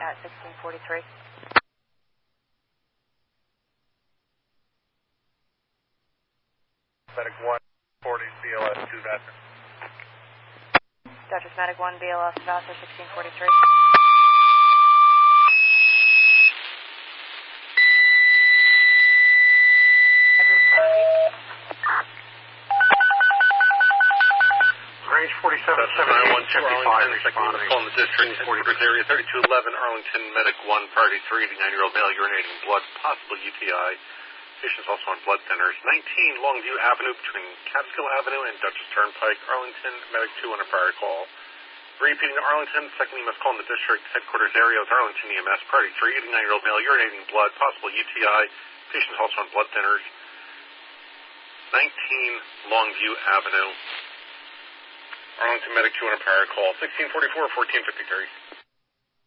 at 1643. Medic 140, BLS 2 Vassar. Dutchess Medic 1, BLS Vassar 1643. Range 47, 912, Arlington, second unit call in the district, headquarters area 3211, Arlington, medic 1, party 3, 89-year-old male, urinating blood, possible UTI. Patient's also on blood thinners. 19 Longview Avenue between Catskill Avenue and Dutchess Turnpike, Arlington, medic 2 on a prior call. Repeating to Arlington, second EMS call in the district, headquarters area is Arlington EMS, party 3, 89-year-old male, urinating blood, possible UTI. Patient's also on blood thinners. 19 Longview Avenue. Arlington Medic 2 on a prior call, 1644, 1453.